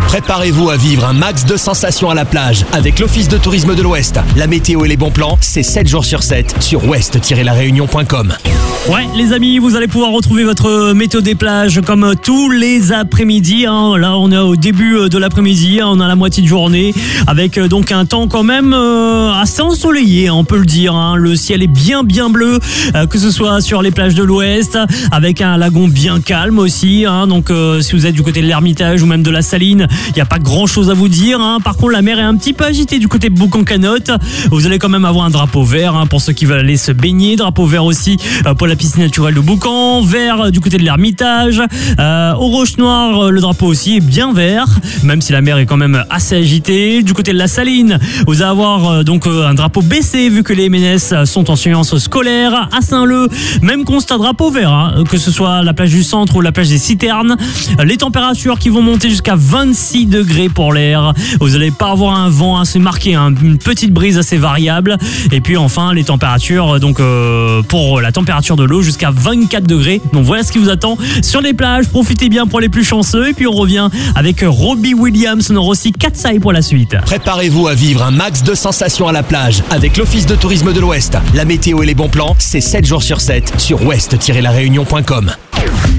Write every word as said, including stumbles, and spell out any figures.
Préparez-vous à vivre un max de sensations à la plage avec l'Office de tourisme de l'Ouest. La météo et les bons plans, c'est sept jours sur sept sur ouest tiret la réunion point com. Ouais, les amis, vous allez pouvoir retrouver votre météo des plages comme tous les après-midi. Hein. Là, on est au début de l'après-midi, hein. On a la moitié de journée avec donc un temps quand même euh, assez ensoleillé, hein, on peut le dire. Hein. Le ciel est bien bien bleu, euh, que ce soit sur les plages de l'Ouest, avec un lagon bien calme aussi. Hein. Donc, euh, si vous êtes du côté de l'Ermitage ou même de la Saline, il n'y a pas grand-chose à vous dire. Hein. Par contre, la mer est un petit peu agitée du côté de Boucan-Canotte. Vous allez quand même avoir un drapeau vert, hein, pour ceux qui veulent aller se baigner. Drapeau vert aussi euh, pour la piscine naturelle de Boucan, vert du côté de l'Ermitage. Euh, aux Roches Noires, le drapeau aussi est bien vert, même si la mer est quand même assez agitée. Du côté de la Saline, vous allez avoir euh, donc euh, un drapeau baissé vu que les M N S sont en séance scolaire. À Saint-Leu, même constat, drapeau vert, hein, que ce soit la plage du centre ou la plage des Citernes. Les températures qui vont monter jusqu'à vingt-six degrés pour l'air. Vous n'allez pas avoir un vent assez marqué, hein, une petite brise assez variable. Et puis enfin les températures, donc euh, pour la température de l'eau jusqu'à vingt-quatre degrés. Donc voilà ce qui vous attend sur les plages. Profitez bien pour les plus chanceux. Et puis on revient avec Robbie Williams. On aura aussi Katsai pour la suite. Préparez-vous à vivre un max de sensations à la plage avec l'Office de tourisme de l'Ouest. La météo et les bons plans, c'est sept jours sur sept sur ouest tiret la réunion point com.